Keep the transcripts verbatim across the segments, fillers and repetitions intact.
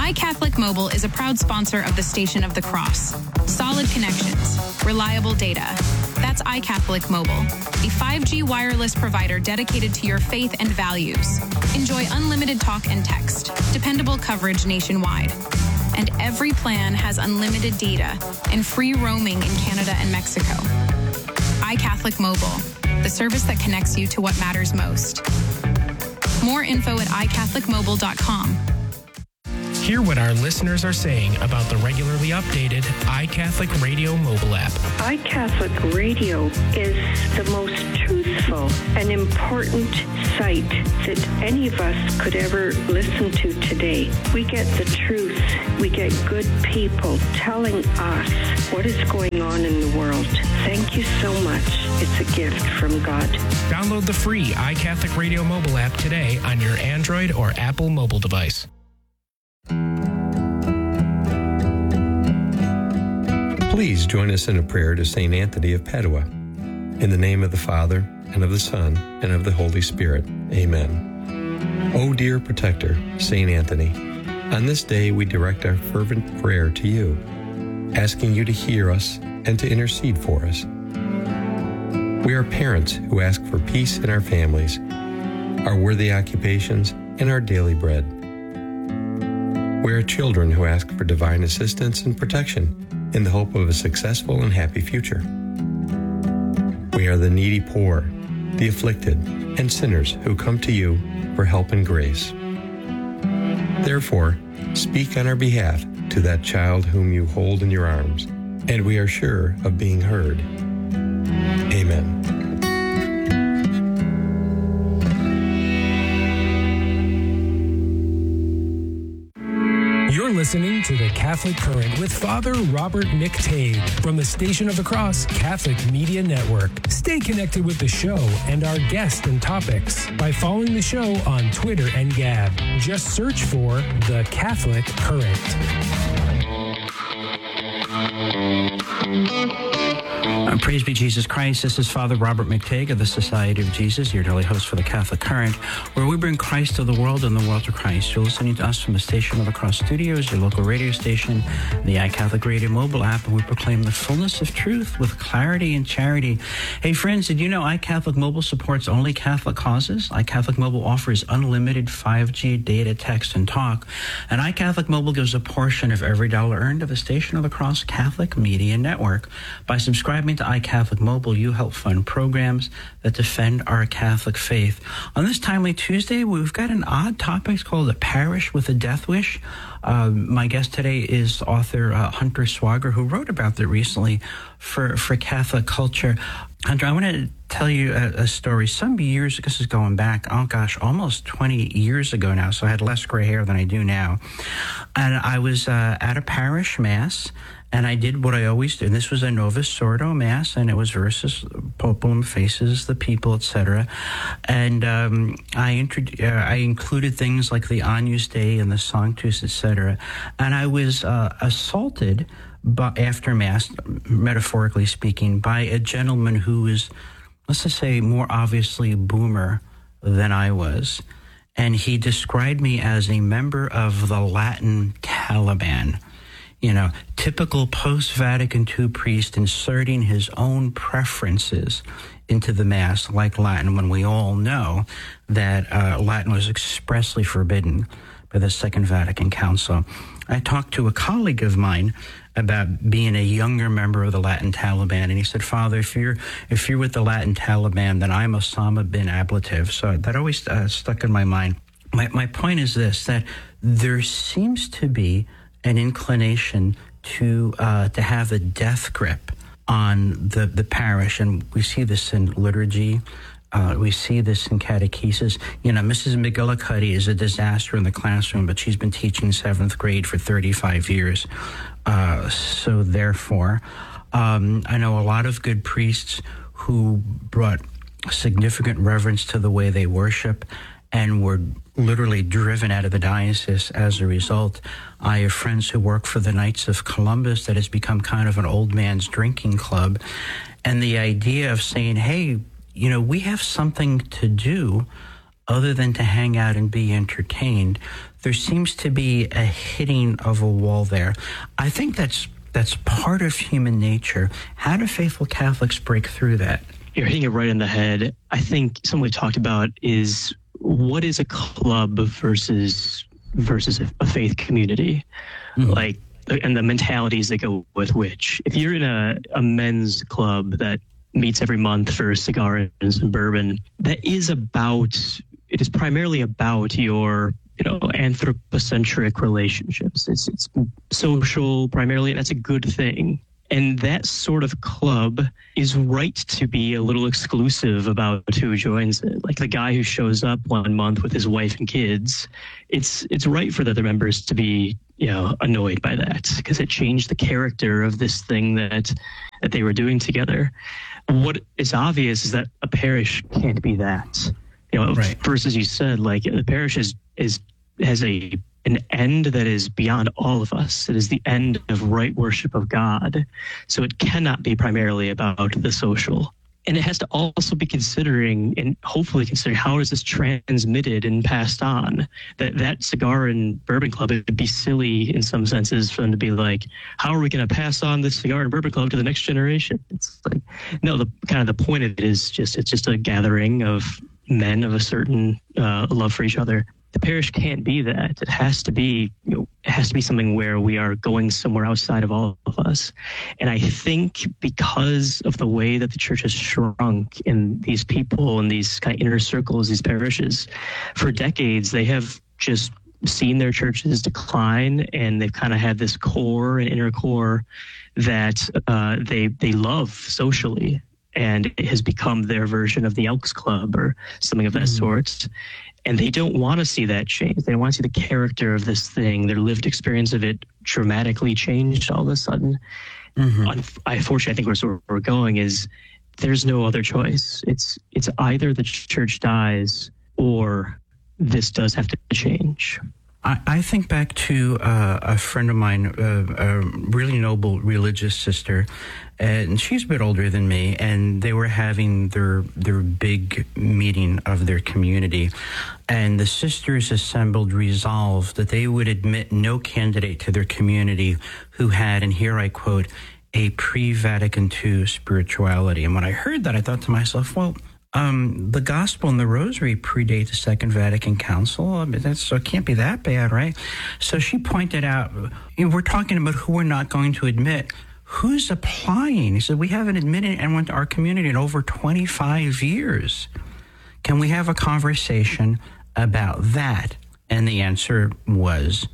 iCatholic Mobile is a proud sponsor of the Station of the Cross. Solid connections, reliable data. That's iCatholic Mobile, a five G wireless provider dedicated to your faith and values. Enjoy unlimited talk and text, dependable coverage nationwide. And every plan has unlimited data and free roaming in Canada and Mexico. iCatholic Mobile, the service that connects you to what matters most. More info at i catholic mobile dot com. Hear what our listeners are saying about the regularly updated iCatholic Radio mobile app. iCatholic Radio is the most truthful and important site that any of us could ever listen to today. We get the truth. We get good people telling us what is going on in the world. Thank you so much. It's a gift from God. Download the free iCatholic Radio mobile app today on your Android or Apple mobile device. Please join us in a prayer to Saint Anthony of Padua. In the name of the Father, and of the Son, and of the Holy Spirit. Amen. O dear protector, Saint Anthony, on this day we direct our fervent prayer to you, asking you to hear us and to intercede for us. We are parents who ask for peace in our families, our worthy occupations, and our daily bread. We are children who ask for divine assistance and protection in the hope of a successful and happy future. We are the needy poor, the afflicted, and sinners who come to you for help and grace. Therefore, speak on our behalf to that child whom you hold in your arms, and we are sure of being heard. Amen. You're listening to The Catholic Current with Father Robert McTague from the Station of the Cross Catholic Media Network. Stay connected with the show and our guests and topics by following the show on Twitter and Gab. Just search for The Catholic Current. Uh, praise be Jesus Christ. This is Father Robert McTague of the Society of Jesus, your daily host for the Catholic Current, where we bring Christ to the world and the world to Christ. You're listening to us from the Station of the Cross Studios, your local radio station, the iCatholic Radio mobile app, and we proclaim the fullness of truth with clarity and charity. Hey, friends, did you know iCatholic Mobile supports only Catholic causes? iCatholic Mobile offers unlimited five G data, text, and talk, and iCatholic Mobile gives a portion of every dollar earned to the Station of the Cross Catholic Media Network. By subscribing to iCatholic Mobile, you help fund programs that defend our Catholic faith. On this timely Tuesday, we've got an odd topic called A Parish with a Death Wish. Uh, my guest today is author uh, Hunter Swager, who wrote about that recently for, for Catholic Culture. Hunter, I want to tell you a, a story. Some years, this is going back, oh gosh, almost twenty years ago now, so I had less gray hair than I do now. And I was uh, at a parish mass, and I did what I always do. And this was a Novus Sordo Mass, and it was versus Populum Faces the People, et cetera. And um, I, introdu- uh, I included things like the Agnus Dei and the Sanctus, et cetera. And I was uh, assaulted by, after Mass, metaphorically speaking, by a gentleman who was, let's just say, more obviously a boomer than I was. And he described me as a member of the Latin Taliban. You know, typical post-Vatican two priest inserting his own preferences into the Mass, like Latin, when we all know that uh, Latin was expressly forbidden by the Second Vatican Council. I talked to a colleague of mine about being a younger member of the Latin Taliban, and he said, Father, if you're if you're with the Latin Taliban, then I'm Osama bin Ablative. So that always uh, stuck in my mind. My, my point is this, that there seems to be an inclination to uh, to have a death grip on the, the parish, and we see this in liturgy. Uh, we see this in catechesis. You know, Missus McGillicuddy is a disaster in the classroom, but she's been teaching seventh grade for thirty-five years. Uh, so therefore, um, I know a lot of good priests who brought significant reverence to the way they worship and were literally driven out of the diocese as a result. I have friends who work for the Knights of Columbus that has become kind of an old man's drinking club. And the idea of saying, hey, you know, we have something to do other than to hang out and be entertained. There seems to be a hitting of a wall there. I think that's that's part of human nature. How do faithful Catholics break through that? You're hitting it right in the head. I think something we talked about is what is a club versus versus a, a faith community, mm-hmm. like, and the mentalities that go with which. If you're in a, a men's club that meets every month for a cigar and some bourbon, that is about, it is primarily about your, you know, anthropocentric relationships. It's it's social primarily, and that's a good thing. And that sort of club is right to be a little exclusive about who joins it. Like the guy who shows up one month with his wife and kids, it's it's right for the other members to be, you know, annoyed by that, because it changed the character of this thing that that they were doing together. What is obvious is that a parish can't be that. You know, right. First, as you said, like the parish is is has a an end that is beyond all of us. It is the end of right worship of God. So it cannot be primarily about the social. And it has to also be considering, and hopefully considering, how is this transmitted and passed on? That that cigar and bourbon club, it would be silly in some senses for them to be like, how are we going to pass on this cigar and bourbon club to the next generation? It's like, no, the kind of the point of it is just, it's just a gathering of men of a certain uh, love for each other. The parish can't be that. It has to be, you know, it has to be something where we are going somewhere outside of all of us. And I think because of the way that the church has shrunk in these people and these kind of inner circles, these parishes, for decades, they have just seen their churches decline, and they've kind of had this core and inner core that uh, they they love socially, and it has become their version of the Elks Club or something of that mm-hmm. sort. And they don't want to see that change. They don't want to see the character of this thing, their lived experience of it, dramatically changed all of a sudden. Mm-hmm. Unfortunately, I think where we're going is there's no other choice. It's it's either the church dies or this does have to change. I, I think back to uh, a friend of mine, uh, a really noble religious sister, and she's a bit older than me, and they were having their their big meeting of their community, and the sisters assembled resolved that they would admit no candidate to their community who had, and here I quote, a pre-Vatican two spirituality. And when I heard that, I thought to myself, well, Um, the gospel and the rosary predate the Second Vatican Council. I mean, that's, so it can't be that bad, right? So she pointed out, you know, we're talking about who we're not going to admit. Who's applying? He said, we haven't admitted anyone to our community in over twenty-five years. Can we have a conversation about that? And the answer was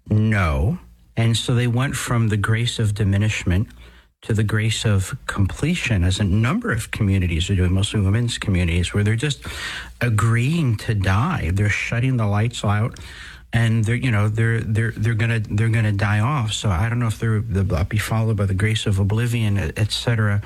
no. And so they went from the grace of diminishment to the grace of completion, as a number of communities are doing, mostly women's communities, where they're just agreeing to die. They're shutting the lights out, and they're, you know, they're they're they're gonna they're gonna die off. So I don't know if they're they'll be followed by the grace of oblivion, et cetera.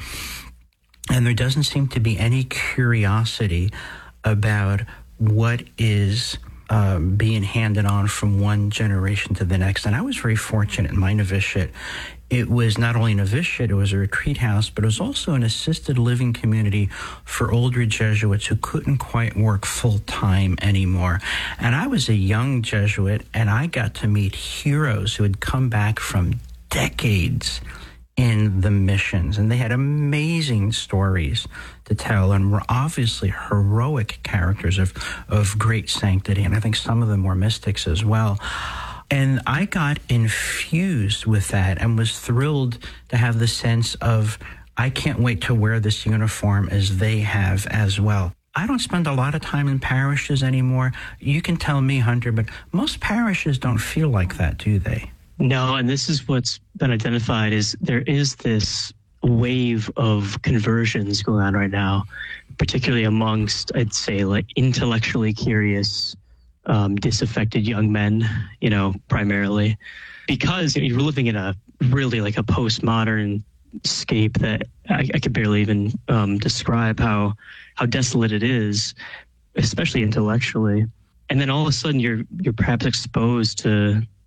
And there doesn't seem to be any curiosity about what is Um, being handed on from one generation to the next. And I was very fortunate in my novitiate. It was not only a novitiate, it was a retreat house, but it was also an assisted living community for older Jesuits who couldn't quite work full-time anymore. And I was a young Jesuit, and I got to meet heroes who had come back from decades in the missions, and they had amazing stories to tell, and were obviously heroic characters of, of great sanctity, and I think some of them were mystics as well. And I got infused with that and was thrilled to have the sense of, I can't wait to wear this uniform as they have as well. I don't spend a lot of time in parishes anymore. You can tell me, Hunter, but most parishes don't feel like that, do they? No, and this is what's been identified, is there is this wave of conversions going on right now, particularly amongst, I'd say, like intellectually curious, um, disaffected young men, you know, primarily, because you know, you're living in a really like a postmodern scape that I, I could barely even um, describe how how desolate it is, especially intellectually. And then all of a sudden you're you're perhaps exposed to to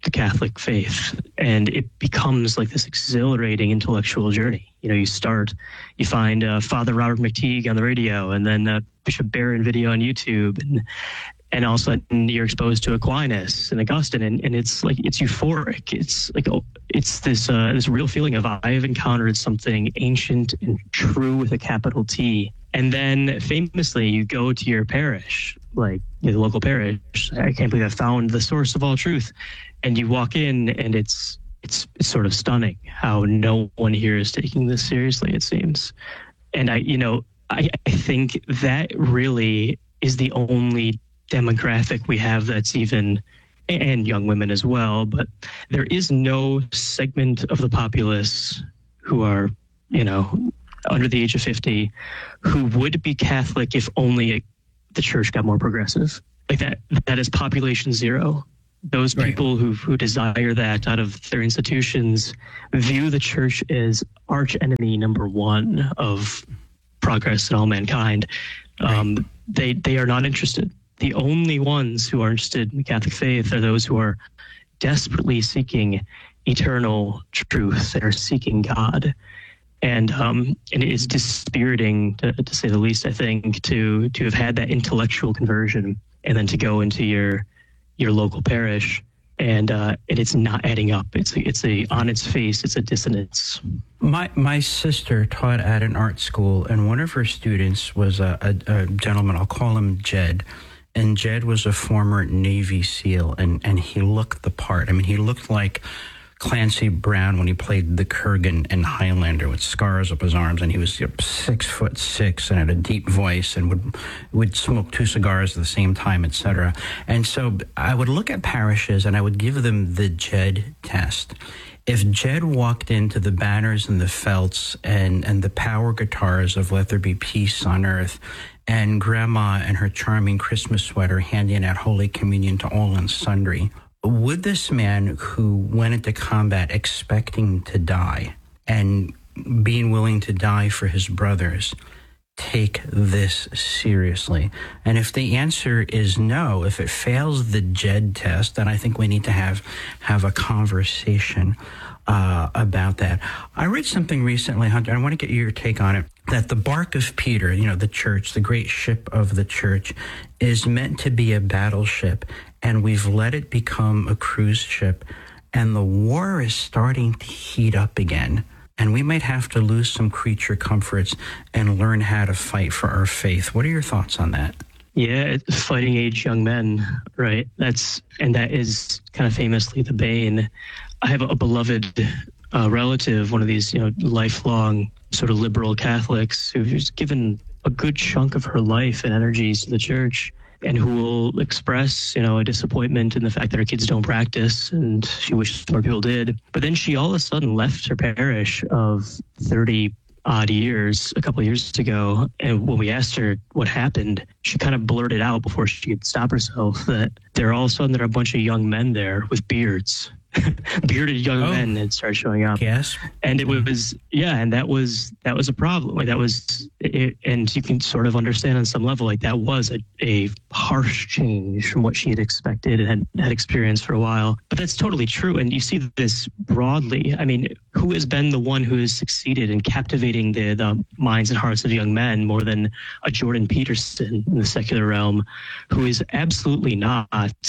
the Catholic faith, and it becomes like this exhilarating intellectual journey. You know, you start, you find uh, Father Robert McTeigue on the radio, and then uh, Bishop Barron video on YouTube, and and all of a sudden you're exposed to Aquinas and Augustine, and, and it's like, it's euphoric. It's like, oh, it's this uh, this real feeling of I have encountered something ancient and true with a capital T. And then famously you go to your parish, like the local parish. I can't believe I found the source of all truth. And you walk in, and it's it's it's sort of stunning how no one here is taking this seriously, it seems. And I, you know, I, I think that really is the only demographic we have that's even, and young women as well, but there is no segment of the populace who are, you know, under the age of fifty who would be Catholic if only the church got more progressive. Like that, that is population zero. Those people right. who, who desire that out of their institutions view the church as arch enemy number one of progress in all mankind. Right. Um, they, they are not interested. The only ones who are interested in the Catholic faith are those who are desperately seeking eternal truth. They're seeking God. And um, and it is dispiriting, to, to say the least, I think, to to have had that intellectual conversion and then to go into your your local parish, and uh, and it's not adding up. It's a, it's a on its face, it's a dissonance. My my sister taught at an art school, and one of her students was a, a, a gentleman. I'll call him Jed. And Jed was a former Navy SEAL, and, and he looked the part. I mean, he looked like Clancy Brown when he played the Kurgan in Highlander with scars up his arms, and he was you know, six foot six and had a deep voice and would would smoke two cigars at the same time, et cetera. And so I would look at parishes and I would give them the Jed test. If Jed walked into the banners and the felts and, and the power guitars of Let There Be Peace on Earth, and Grandma and her charming Christmas sweater handing out Holy Communion to all and sundry, would this man who went into combat expecting to die and being willing to die for his brothers take this seriously? And if the answer is no, if it fails the Jed test, then I think we need to have have a conversation uh, about that. I read something recently, Hunter, I want to get your take on it, that the bark of Peter, you know, the church, the great ship of the church, is meant to be a battleship, and we've let it become a cruise ship, and the war is starting to heat up again. And we might have to lose some creature comforts and learn how to fight for our faith. What are your thoughts on that? Yeah, fighting age young men, right? That's and that is kind of famously the bane. I have a beloved uh, relative, one of these, you know, lifelong sort of liberal Catholics who's given a good chunk of her life and energies to the church, and who will express, you know, a disappointment in the fact that her kids don't practice, and she wishes more people did. But then she all of a sudden left her parish of thirty odd years a couple of years ago. And when we asked her what happened, she kind of blurted out before she could stop herself that there all of a sudden there are a bunch of young men there with beards. Bearded young oh. men had started showing up. Yes. And it was, yeah, and that was, that was a problem. Like that was, it, and you can sort of understand on some level, like that was a, a harsh change from what she had expected and had, had experienced for a while. But that's totally true. And you see this broadly. I mean, who has been the one who has succeeded in captivating the, the minds and hearts of young men more than a Jordan Peterson in the secular realm, who is absolutely not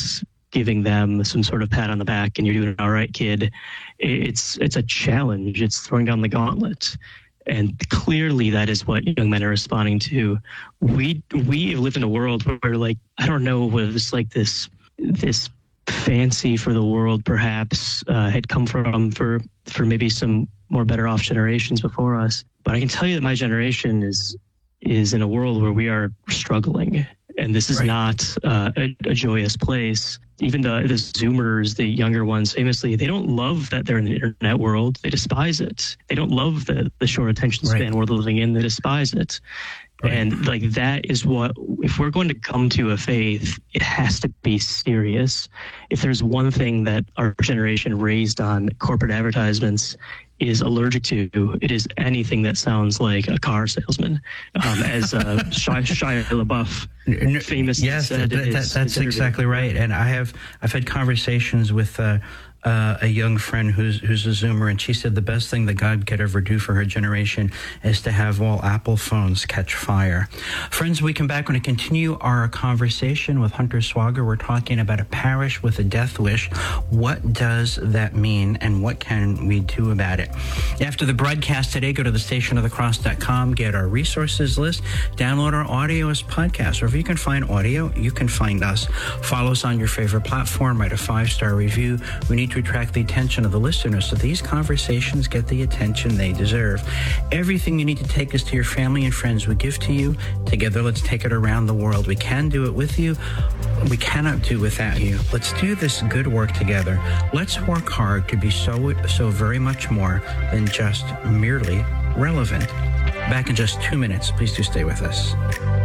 giving them some sort of pat on the back and you're doing all right, kid. It's it's a challenge. It's throwing down the gauntlet. And clearly that is what young men are responding to. We we live in a world where, like, I don't know whether it's like this this fancy for the world perhaps uh, had come from for, for maybe some more better off generations before us. But I can tell you that my generation is is in a world where we are struggling. And this is right. not uh, a, a joyous place. Even the, the Zoomers, the younger ones, famously, they don't love that they're in the internet world. They despise it. They don't love the, the short attention span right. world they're living in. They despise it. Right. And like that is what, if we're going to come to a faith, it has to be serious. If there's one thing that our generation raised on corporate advertisements is allergic to, it is anything that sounds like a car salesman. Um, as uh, Shia, Shia LaBeouf famously yes, said. That, that, his, that's his exactly right. And I have I've I've had conversations with uh, uh, a young friend who's who's a Zoomer, and she said the best thing that God could ever do for her generation is to have all Apple phones catch fire. Friends, we come back. We're going to continue our conversation with Hunter Swager. We're talking about a parish with a death wish. What does that mean, and what can we do about it? After the broadcast today, go to the station of the cross dot com, get our resources list, download our audio as podcasts. Or if you can find audio, you can find us. Follow us on your favorite platform, write a five-star review. We need to attract the attention of the listeners so these conversations get the attention they deserve. Everything you need to take us to your family and friends we give to you. Together, let's take it around the world. We can do it with you. We cannot do without you. Let's do this good work together. Let's work hard to be so, so very much more than just merely relevant. Back in just two minutes. Please do stay with us.